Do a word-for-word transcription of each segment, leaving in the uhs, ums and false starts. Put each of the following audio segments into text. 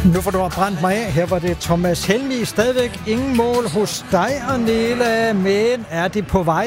Nu får du brændt mig af. Her var det Thomas Helmig. Stadigvæk ingen mål hos dig, Arnela, men er det på vej?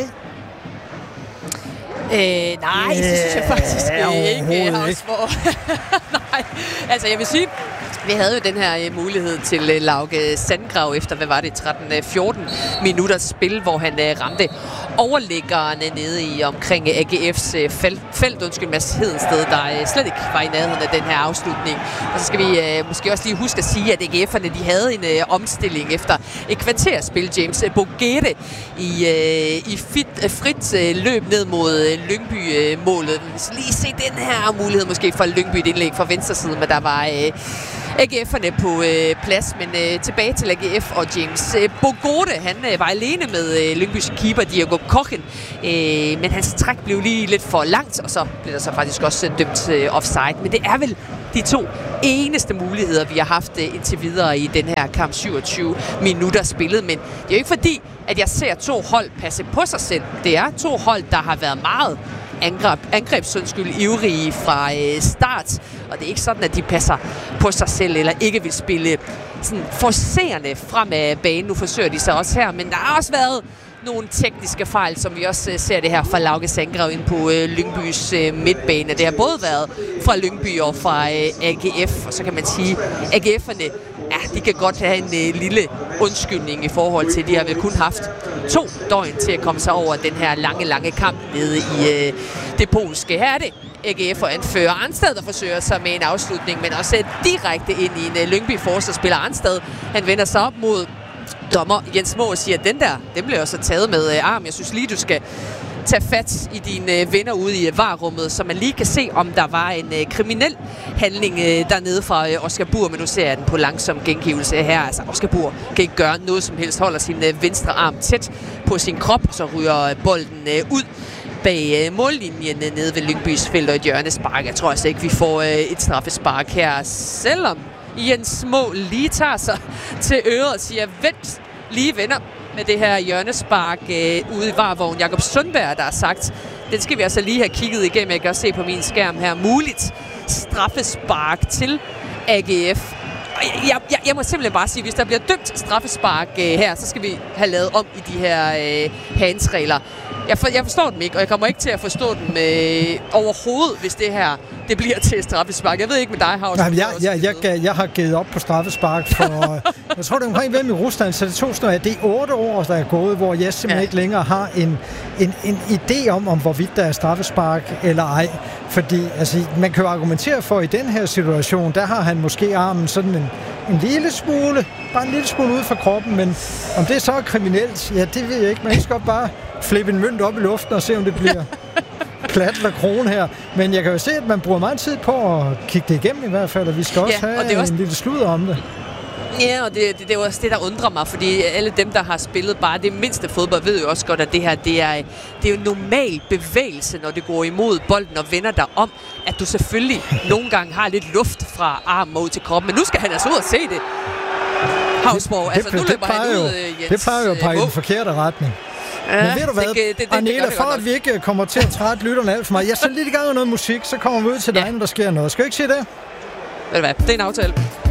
Øh, nej, det synes jeg faktisk øh, ikke. Havsborg. Nej, altså jeg vil sige, vi havde jo den her uh, mulighed til uh, Lauke Sandgrav efter, hvad var det, tretten fjorten minutters spil, hvor han uh, ramte overliggeren nede i omkring uh, A G F's uh, felt, felt, undskyld, Mads Hedensted, der uh, slet ikke var i nærheden af den her afslutning. Og så skal vi uh, måske også lige huske at sige, at A G F'erne, de havde en uh, omstilling efter et kvarterspil. James Bougere i, uh, i fit, uh, frit uh, løb ned mod uh, Lyngby-målet. Uh, så lige se den her mulighed måske for Lyngby, et indlæg fra venstre side, men der var Uh, A G F'erne på øh, plads, men øh, tilbage til A G F og James øh, Bougere, han øh, var alene med øh, Lyngbys keeper Diego Kochen, øh, men hans træk blev lige lidt for langt, og så blev der så faktisk også øh, dømt øh, offside. Men det er vel de to eneste muligheder, vi har haft øh, indtil videre i den her kamp, syvogtyve minutter spillet, men det er jo ikke fordi, at jeg ser to hold passe på sig selv. Det er to hold, der har været meget angreb, angrebsundskyld ivrige fra øh, start, og det er ikke sådan, at de passer på sig selv, eller ikke vil spille sådan forcerende frem af banen. Nu forsøger de sig også her, men der har også været nogle tekniske fejl, som vi også øh, ser det her fra Lauke Sandgrav ind på øh, Lyngbys øh, midtbane. Det har både været fra Lyngby og fra øh, A G F, og så kan man sige, A G F'erne, ja, de kan godt have en øh, lille undskyldning i forhold til, de har vel kun haft to døgn til at komme sig over den her lange, lange kamp nede i øh, det polske. Her er det A G F og anfører Arnstad, der forsøger sig med en afslutning, men også direkte ind i en uh, Lyngby-forsvarsspiller. Arnstad, han vender sig op mod dommer Jens Moe og siger, at den der, den bliver også taget med uh, arm. Jeg synes lige, du skal tage fat i dine uh, venner ude i uh, varerummet, så man lige kan se, om der var en uh, kriminel handling uh, dernede fra uh, Oscar Bur, men nu ser jeg den på langsom gengivelse her. Altså, Oscar Bur kan ikke gøre noget som helst, holder sin uh, venstre arm tæt på sin krop, så ryger uh, bolden uh, ud bag øh, mållinjen nede ved Lyngbys felt og et hjørnespark. Jeg tror altså ikke, vi får øh, et straffespark her, selvom Jens Moe lige tager sig til øret og siger, vent, lige venner med det her hjørnespark øh, ude i varevogn. Jakob Sundberg, der har sagt, den skal vi altså lige have kigget igennem. Jeg kan også se på min skærm her. Muligt straffespark til A G F. Jeg, jeg, jeg må simpelthen bare sige, hvis der bliver dømt straffespark øh, her, så skal vi have lavet om i de her øh, handsregler. Jeg, for, jeg forstår dem ikke, og jeg kommer ikke til at forstå dem øh, overhovedet, hvis det her det bliver til straffespark. Jeg ved ikke med dig, Havs. Jeg, jeg, jeg, jeg, jeg har givet op på straffespark for, jeg tror det er omkring hvem i Rusland, så det to snart, det er otte år, der er gået, hvor jeg simpelthen ja. ikke længere har en, en, en idé om, om hvorvidt der er straffespark eller ej. Fordi altså, man kan jo argumentere for, i den her situation, der har han måske armen sådan en, en lille smule, bare en lille smule ud fra kroppen, men om det så er kriminelt, ja, det ved jeg ikke. Man skal godt bare flippe en mønt op i luften og se, om det bliver plat eller krone her. Men jeg kan jo se, at man bruger meget tid på at kigge det igennem i hvert fald, og vi skal også ja, have det også en lille sludder om det. Ja, og det, det, det er også det, der undrer mig, fordi alle dem, der har spillet bare det mindste fodbold, ved jo også godt, at det her, det er, det er jo normal bevægelse, når det går imod bolden og vender dig om, at du selvfølgelig nogle gange har lidt luft fra armen ud til kroppen, men nu skal han altså ud og se det. Havsborg, altså nu løber han ud, Jens. Det plejer jo at pege i den forkerte retning. Ja, men ved du hvad, det, det, det, Arnela, for at vi ikke kommer til at trætte lytterne alt for meget, jeg sætter lidt i gang med noget musik, så kommer vi ud til dig, ja. når der sker noget. Skal vi ikke sige det? Ved du hvad, det er en aftale.